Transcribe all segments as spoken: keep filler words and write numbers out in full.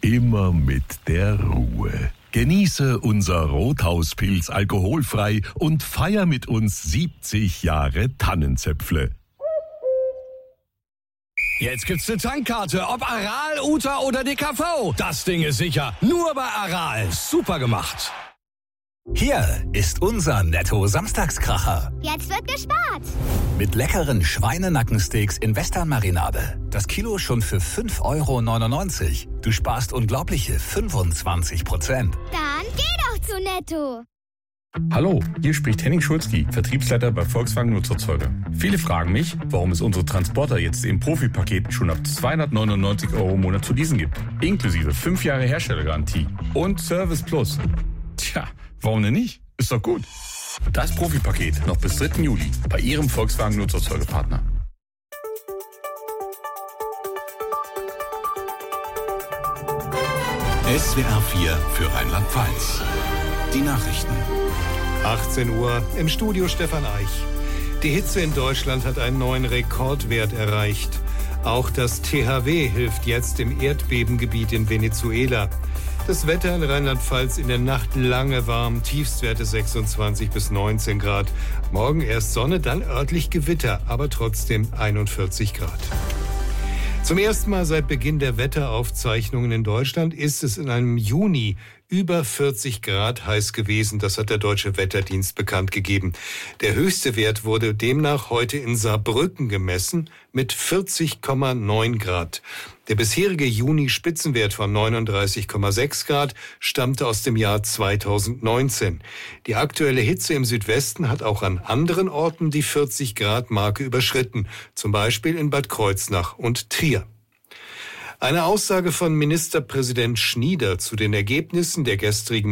immer mit der Ruhe. Genieße unser Rothauspilz alkoholfrei und feier mit uns siebzig Jahre Tannenzäpfle. Jetzt gibt's eine Tankkarte, ob Aral, Uta oder D K V. Das Ding ist sicher. Nur bei Aral. Super gemacht. Hier ist unser Netto-Samstagskracher. Jetzt wird gespart. Mit leckeren Schweinenackensteaks in Western-Marinade. Das Kilo schon für fünf Euro neunundneunzig. Du sparst unglaubliche fünfundzwanzig Prozent. Dann geh doch zu Netto. Hallo, hier spricht Henning Schulzki, Vertriebsleiter bei Volkswagen Nutzerzeuger. Viele fragen mich, warum es unsere Transporter jetzt im Profi-Paket schon ab zweihundertneunundneunzig Euro im Monat zu leasen gibt. Inklusive fünf Jahre Herstellergarantie und Service Plus. Tja, warum denn nicht? Ist doch gut. Das Profi-Paket noch bis dritten Juli bei Ihrem Volkswagen Nutzerzeugerpartner. S W R vier für Rheinland-Pfalz. Die Nachrichten. achtzehn Uhr, im Studio Stefan Eich. Die Hitze in Deutschland hat einen neuen Rekordwert erreicht. Auch das T H W hilft jetzt im Erdbebengebiet in Venezuela. Das Wetter in Rheinland-Pfalz in der Nacht lange warm, Tiefstwerte sechsundzwanzig bis neunzehn Grad. Morgen erst Sonne, dann örtlich Gewitter, aber trotzdem einundvierzig Grad. Zum ersten Mal seit Beginn der Wetteraufzeichnungen in Deutschland ist es in einem Juni über vierzig Grad heiß gewesen. Das hat der Deutsche Wetterdienst bekannt gegeben. Der höchste Wert wurde demnach heute in Saarbrücken gemessen mit vierzig Komma neun Grad. Der bisherige Juni-Spitzenwert von neununddreißig Komma sechs Grad stammte aus dem Jahr zweitausendneunzehn. Die aktuelle Hitze im Südwesten hat auch an anderen Orten die vierzig Grad Marke überschritten, zum Beispiel in Bad Kreuznach und Trier. Eine Aussage von Ministerpräsident Schnieder zu den Ergebnissen der gestrigen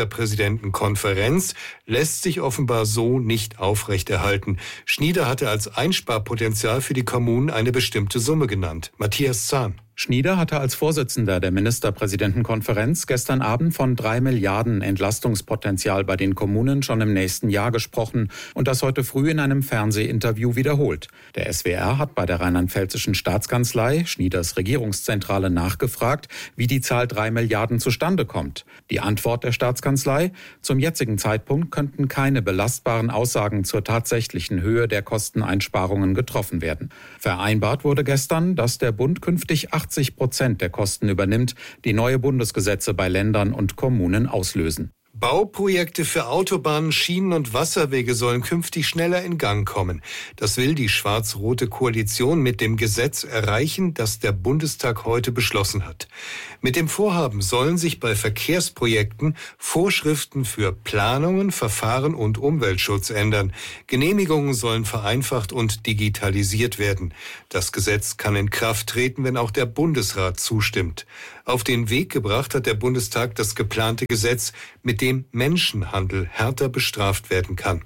Ministerpräsidentenkonferenz lässt sich offenbar so nicht aufrechterhalten. Schnieder hatte als Einsparpotenzial für die Kommunen eine bestimmte Summe genannt. Matthias Zahn. Schnieder hatte als Vorsitzender der Ministerpräsidentenkonferenz gestern Abend von drei Milliarden Entlastungspotenzial bei den Kommunen schon im nächsten Jahr gesprochen und das heute früh in einem Fernsehinterview wiederholt. Der S W R hat bei der rheinland-pfälzischen Staatskanzlei, Schnieders Regierungszentrale, nachgefragt, wie die Zahl drei Milliarden zustande kommt. Die Antwort der Staatskanzlei: Zum jetzigen Zeitpunkt könnten keine belastbaren Aussagen zur tatsächlichen Höhe der Kosteneinsparungen getroffen werden. Vereinbart wurde gestern, dass der Bund künftig achtzig Prozent der Kosten übernimmt, die neue Bundesgesetze bei Ländern und Kommunen auslösen. Bauprojekte für Autobahnen, Schienen und Wasserwege sollen künftig schneller in Gang kommen. Das will die schwarz-rote Koalition mit dem Gesetz erreichen, das der Bundestag heute beschlossen hat. Mit dem Vorhaben sollen sich bei Verkehrsprojekten Vorschriften für Planungen, Verfahren und Umweltschutz ändern. Genehmigungen sollen vereinfacht und digitalisiert werden. Das Gesetz kann in Kraft treten, wenn auch der Bundesrat zustimmt. Auf den Weg gebracht hat der Bundestag das geplante Gesetz, mit dem Menschenhandel härter bestraft werden kann.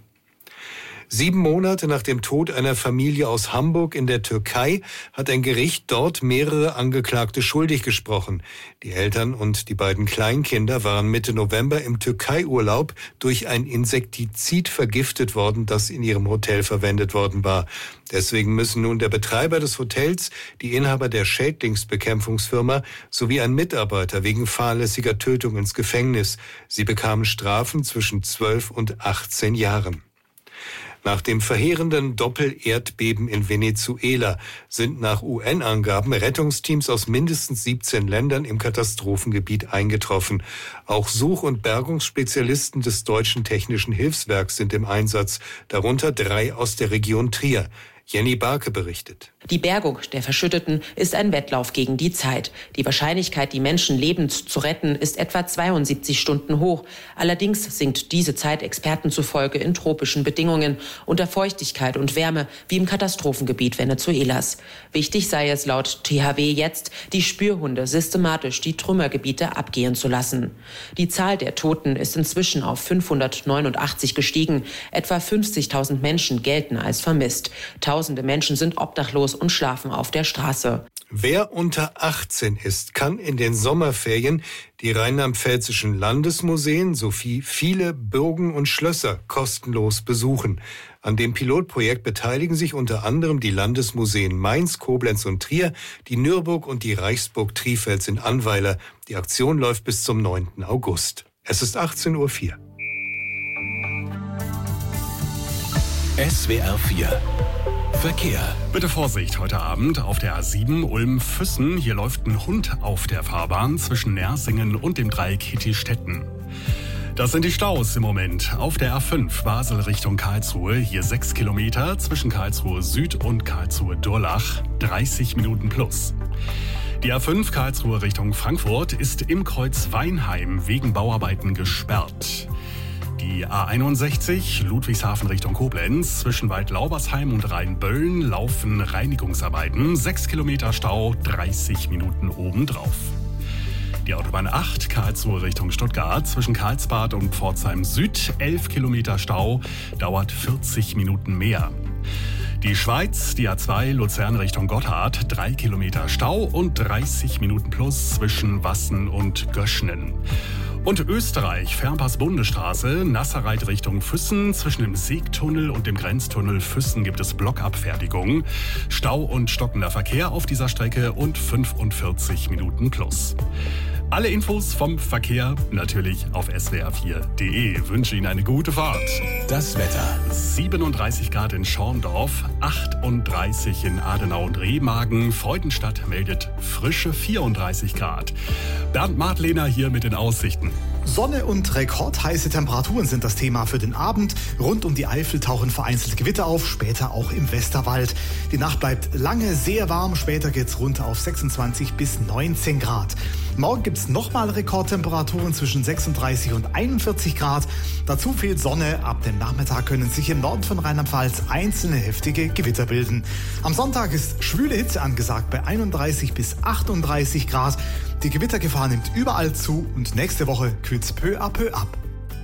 Sieben Monate nach dem Tod einer Familie aus Hamburg in der Türkei hat ein Gericht dort mehrere Angeklagte schuldig gesprochen. Die Eltern und die beiden Kleinkinder waren Mitte November im Türkei-Urlaub durch ein Insektizid vergiftet worden, das in ihrem Hotel verwendet worden war. Deswegen müssen nun der Betreiber des Hotels, die Inhaber der Schädlingsbekämpfungsfirma sowie ein Mitarbeiter wegen fahrlässiger Tötung ins Gefängnis. Sie bekamen Strafen zwischen zwölf und achtzehn Jahren. Nach dem verheerenden Doppel-Erdbeben in Venezuela sind nach U N-Angaben Rettungsteams aus mindestens siebzehn Ländern im Katastrophengebiet eingetroffen. Auch Such- und Bergungsspezialisten des Deutschen Technischen Hilfswerks sind im Einsatz, darunter drei aus der Region Trier. Jenny Barke berichtet. Die Bergung der Verschütteten ist ein Wettlauf gegen die Zeit. Die Wahrscheinlichkeit, die Menschen lebend zu retten, ist etwa zweiundsiebzig Stunden hoch. Allerdings sinkt diese Zeit Experten zufolge in tropischen Bedingungen unter Feuchtigkeit und Wärme, wie im Katastrophengebiet Venezuelas. Wichtig sei es laut T H W jetzt, die Spürhunde systematisch die Trümmergebiete abgehen zu lassen. Die Zahl der Toten ist inzwischen auf fünfhundertneunundachtzig gestiegen. Etwa fünfzigtausend Menschen gelten als vermisst. Tausende Menschen sind obdachlos und schlafen auf der Straße. Wer unter achtzehn ist, kann in den Sommerferien die rheinland-pfälzischen Landesmuseen sowie viele Burgen und Schlösser kostenlos besuchen. An dem Pilotprojekt beteiligen sich unter anderem die Landesmuseen Mainz, Koblenz und Trier, die Nürburg und die Reichsburg Trifels in Annweiler. Die Aktion läuft bis zum neunten August. Es ist achtzehn Uhr vier. S W R vier Verkehr. Bitte Vorsicht heute Abend auf der A sieben Ulm-Füssen. Hier läuft ein Hund auf der Fahrbahn zwischen Nersingen und dem Dreieck Hittistetten. Das sind die Staus im Moment. Auf der A fünf Basel Richtung Karlsruhe. Hier sechs Kilometer zwischen Karlsruhe Süd und Karlsruhe Durlach. dreißig Minuten plus. Die A fünf Karlsruhe Richtung Frankfurt ist im Kreuz Weinheim wegen Bauarbeiten gesperrt. Die A einundsechzig Ludwigshafen Richtung Koblenz zwischen Waldlaubersheim und Rheinböllen laufen Reinigungsarbeiten. sechs Kilometer Stau, dreißig Minuten obendrauf. Die Autobahn acht Karlsruhe Richtung Stuttgart zwischen Karlsbad und Pforzheim Süd. elf Kilometer Stau, dauert vierzig Minuten mehr. Die Schweiz, die A zwei Luzern Richtung Gotthard. drei Kilometer Stau und dreißig Minuten plus zwischen Wassen und Göschnen. Und Österreich, Fernpass-Bundesstraße, Nasserreit Richtung Füssen. Zwischen dem Seegtunnel und dem Grenztunnel Füssen gibt es Blockabfertigung. Stau und stockender Verkehr auf dieser Strecke und fünfundvierzig Minuten plus. Alle Infos vom Verkehr natürlich auf S W R vier punkt de. Wünsche Ihnen eine gute Fahrt. Das Wetter. siebenunddreißig Grad in Schorndorf, achtunddreißig in Adenau und Remagen. Freudenstadt meldet frische vierunddreißig Grad. Bernd Martlehner hier mit den Aussichten. Sonne und rekordheiße Temperaturen sind das Thema für den Abend. Rund um die Eifel tauchen vereinzelt Gewitter auf, später auch im Westerwald. Die Nacht bleibt lange sehr warm, später geht's runter auf sechsundzwanzig bis neunzehn Grad. Morgen gibt's nochmal Rekordtemperaturen zwischen sechsunddreißig und einundvierzig Grad. Dazu fehlt Sonne. Ab dem Nachmittag können sich im Norden von Rheinland-Pfalz einzelne heftige Gewitter bilden. Am Sonntag ist schwüle Hitze angesagt bei einunddreißig bis achtunddreißig Grad. Die Gewittergefahr nimmt überall zu und nächste Woche kühlt's peu à peu ab.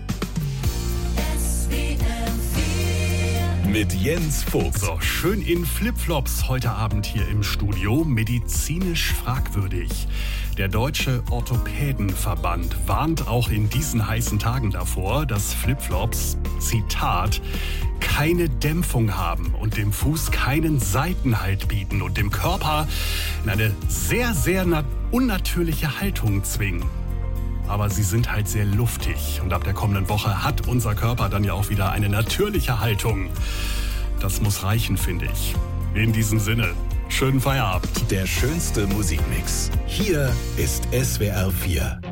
Mit Jens Vogt. So, schön in Flipflops heute Abend hier im Studio. Medizinisch fragwürdig. Der Deutsche Orthopädenverband warnt auch in diesen heißen Tagen davor, dass Flipflops, Zitat, keine Dämpfung haben und dem Fuß keinen Seitenhalt bieten und dem Körper in eine sehr, sehr unnatürliche Haltung zwingen. Aber sie sind halt sehr luftig und ab der kommenden Woche hat unser Körper dann ja auch wieder eine natürliche Haltung. Das muss reichen, finde ich. In diesem Sinne, schönen Feierabend. Der schönste Musikmix. Hier ist S W R vier.